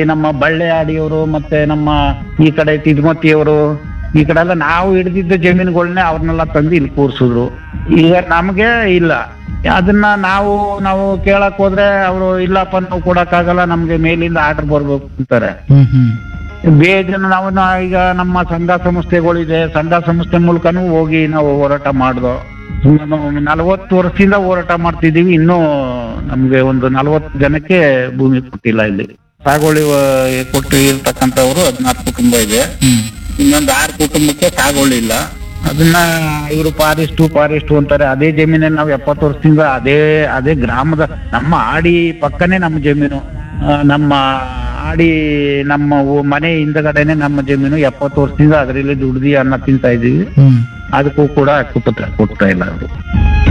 ನಮ್ಮ ಬಳ್ಳೆ ಆಡಿಯವರು ಮತ್ತೆ ನಮ್ಮ ಈ ಕಡೆ ತಿದ್ಮತಿಯವರು ಈ ಕಡೆ ಎಲ್ಲ ನಾವು ಹಿಡಿದಿದ್ದ ಜಮೀನುಗಳನ್ನೇ ಅವ್ರನ್ನೆಲ್ಲ ತಂದು ಇಲ್ಲಿ ಕೂರ್ಸಿದ್ರು. ಈಗ ನಮ್ಗೆ ಇಲ್ಲ, ಅದನ್ನ ನಾವು ಕೇಳಕ್ ಹೋದ್ರೆ ಅವರು ಇಲ್ಲಪ್ಪ ನಾವು ಕೊಡಕ್ಕಾಗಲ್ಲ, ನಮ್ಗೆ ಮೇಲಿಂದ ಆರ್ಡರ್ ಬರ್ಬೇಕು ಅಂತಾರೆ. ಬೇಜನ ನಾವು ಈಗ ನಮ್ಮ ಸಂಘ ಸಂಸ್ಥೆಗಳಿದೆ, ಸಂಘ ಸಂಸ್ಥೆ ಮೂಲಕನೂ ಹೋಗಿ ನಾವು ಹೋರಾಟ ಮಾಡ್ದೋ. 40 ವರ್ಷದಿಂದ ಹೋರಾಟ ಮಾಡ್ತಿದೀವಿ, ಇನ್ನೂ ನಮ್ಗೆ ಒಂದು 40 ಜನಕ್ಕೆ ಭೂಮಿ ಕೊಟ್ಟಿಲ್ಲ. ಇಲ್ಲಿ ಸಾಗುವಳಿ ಕೊಟ್ಟು ಇರ್ತಕ್ಕಂಥವ್ರು 16 ಕುಟುಂಬ ಇದೆ, ಇನ್ನೊಂದು 6 ಕುಟುಂಬಕ್ಕೆ ಸಾಗುವಳಿ ಇಲ್ಲ. ಅದನ್ನ ಇವರು ಫಾರೆಸ್ಟ್ ಅಂತಾರೆ. ಅದೇ ಜಮೀನನ್ನ ನಾವು 70 ವರ್ಷದಿಂದ ಅದೇ ಗ್ರಾಮದ ನಮ್ಮ ಆಡಿ ಪಕ್ಕನೇ ನಮ್ಮ ಜಮೀನು, ನಮ್ಮ ಆಡಿ ನಮ್ಮ ಮನೆ ಹಿಂದಗಡೆನೆ ನಮ್ಮ ಜಮೀನು. 70 ವರ್ಷದಿಂದ ಅದರಲ್ಲಿ ದುಡ್ದು ಅನ್ನ ತಿಂತಾ ಇದೀವಿ, ಅದಕ್ಕೂ ಕೂಡ ಕೊಡ್ತಾ ಇಲ್ಲ ಅವರು.